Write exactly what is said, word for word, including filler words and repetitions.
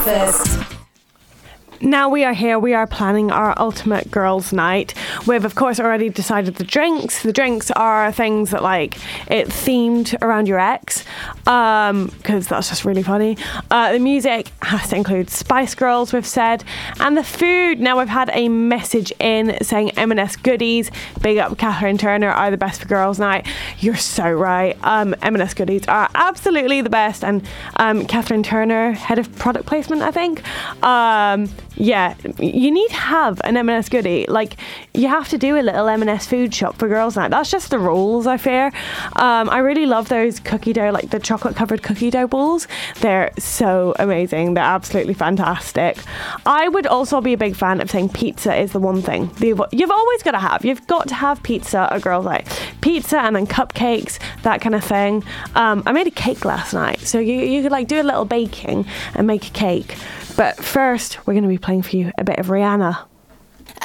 breakfast. Now we are here, we are planning our ultimate girls' night. We've of course already decided the drinks. The drinks are things that like it themed around your ex, um, because that's just really funny. Uh, the music has to include Spice Girls, we've said, and the food. Now we've had a message in saying M and S goodies, big up Catherine Turner, are the best for girls' night. You're so right. Um, M and S goodies are absolutely the best, and um, Catherine Turner, head of product placement, I think. Um, Yeah, you need to have an M and S goodie. Like, you have to do a little M and S food shop for girls' night. That's just the rules, I fear. Um, I really love those cookie dough, like the chocolate-covered cookie dough balls. They're so amazing. They're absolutely fantastic. I would also be a big fan of saying pizza is the one thing you've, you've always got to have. You've got to have pizza at girls' night. Pizza and then cupcakes, that kind of thing. Um, I made a cake last night, so you, you could like do a little baking and make a cake. But first, we're going to be playing for you a bit of Rihanna.